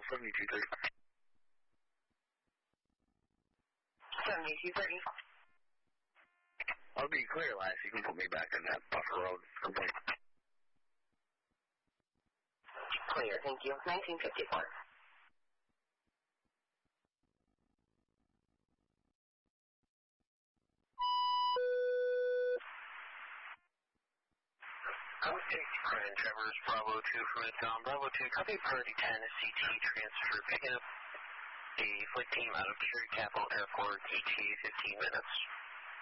7230. 7230. I'll be clear, Lass. You can put me back in that buffer road. Complete. Clear, thank you. 1954. Okay, Brian Travers, Bravo 2 from Midtown. Bravo 2, copy priority 10 CT transfer. Picking up a flight team out of Cherry Capital Airport, ETA 15 minutes.